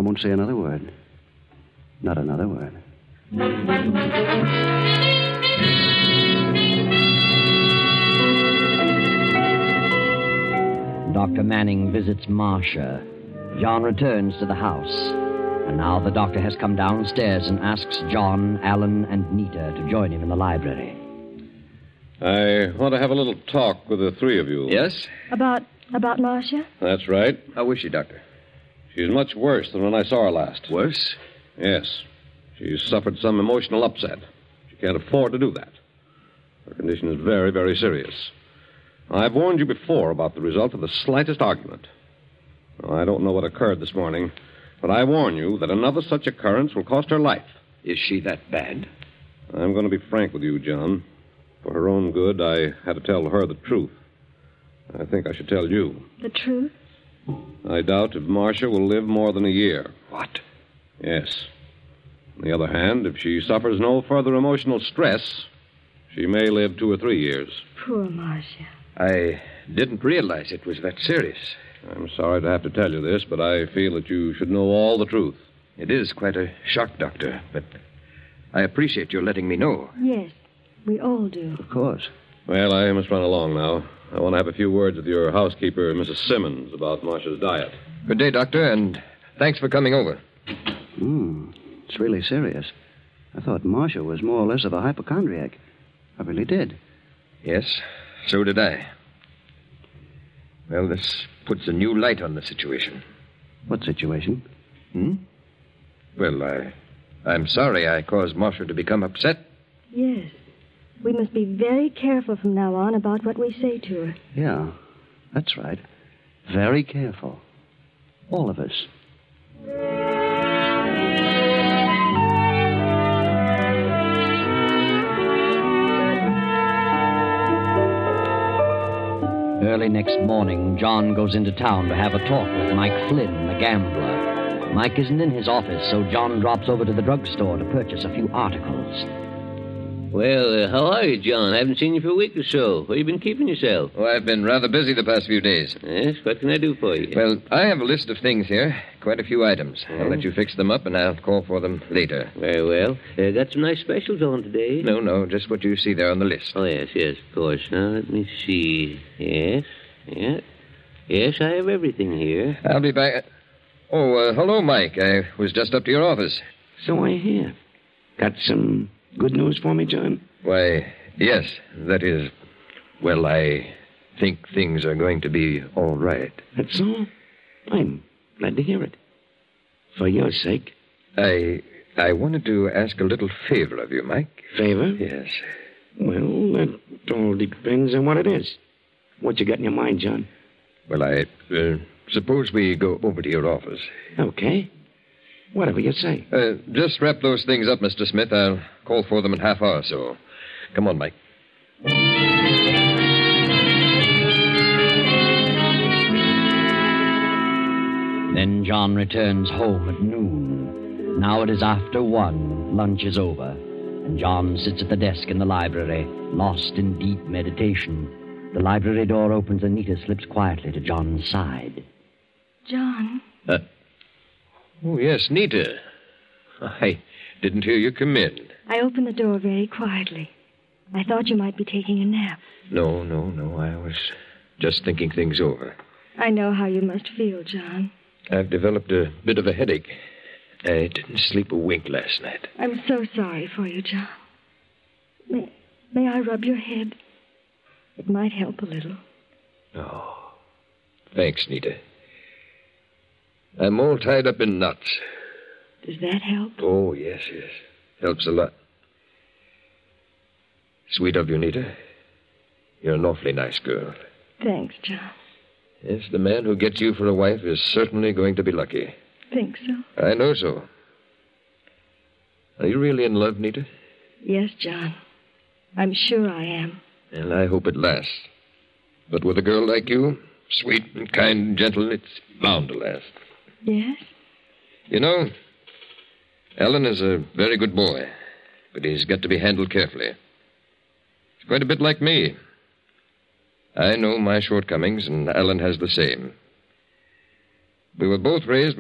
won't say another word. Not another word. Dr. Manning visits Marcia. John returns to the house. And now the doctor has come downstairs and asks John, Alan, and Nita to join him in the library. I want to have a little talk with the three of you. Yes? About Marcia? That's right. How is she, Doctor? She's much worse than when I saw her last. Worse? Yes. She's suffered some emotional upset. She can't afford to do that. Her condition is very, very serious. I've warned you before about the result of the slightest argument. I don't know what occurred this morning, but I warn you that another such occurrence will cost her life. Is she that bad? I'm going to be frank with you, John. For her own good, I had to tell her the truth. I think I should tell you. The truth? I doubt if Marcia will live more than a year. What? Yes. On the other hand, if she suffers no further emotional stress, she may live 2 or 3 years. Poor Marcia. I didn't realize it was that serious. I'm sorry to have to tell you this, but I feel that you should know all the truth. It is quite a shock, Doctor, but I appreciate your letting me know. Yes, we all do. Of course. Well, I must run along now. I want to have a few words with your housekeeper, Mrs. Simmons, about Marcia's diet. Good day, Doctor, and thanks for coming over. It's really serious. I thought Marcia was more or less of a hypochondriac. I really did. Yes, so did I. Well, this puts a new light on the situation. What situation? Well, I'm sorry I caused Marcia to become upset. Yes. We must be very careful from now on about what we say to her. Yeah, that's right. Very careful. All of us. Early next morning, John goes into town to have a talk with Mike Flynn, the gambler. Mike isn't in his office, so John drops over to the drugstore to purchase a few articles. Well, how are you, John? I haven't seen you for a week or so. Where you been keeping yourself? Oh, I've been rather busy the past few days. Yes, what can I do for you? Well, I have a list of things here. Quite a few items. I'll let you fix them up, and I'll call for them later. Very well. Got some nice specials on today. No, just what you see there on the list. Oh, yes, of course. Now, let me see. Yes, I have everything here. I'll be back. Oh, hello, Mike. I was just up to your office. So I hear. Got some good news for me, John? Why, yes. That is, well, I think things are going to be all right. That's all? I'm glad to hear it. For your sake. I wanted to ask a little favor of you, Mike. Favor? Yes. Well, that all depends on what it is. What you got in your mind, John? Well, I suppose we go over to your office. Okay. Whatever you say. Just wrap those things up, Mr. Smith. I'll call for them in half hour or so. Come on, Mike. Then John returns home at noon. Now it is after 1. Lunch is over. And John sits at the desk in the library, lost in deep meditation. The library door opens and Nita slips quietly to John's side. John? Oh, yes, Nita. I didn't hear you come in. I opened the door very quietly. I thought you might be taking a nap. No. I was just thinking things over. I know how you must feel, John. I've developed a bit of a headache. I didn't sleep a wink last night. I'm so sorry for you, John. May I rub your head? It might help a little. Oh, thanks, Nita. I'm all tied up in knots. Does that help? Oh, yes. Helps a lot. Sweet of you, Nita. You're an awfully nice girl. Thanks, John. Yes, the man who gets you for a wife is certainly going to be lucky. Think so? I know so. Are you really in love, Nita? Yes, John. I'm sure I am. Well, I hope it lasts. But with a girl like you, sweet and kind and gentle, it's bound to last. Yes? You know, Alan is a very good boy, but he's got to be handled carefully. He's quite a bit like me. I know my shortcomings, and Alan has the same. We were both raised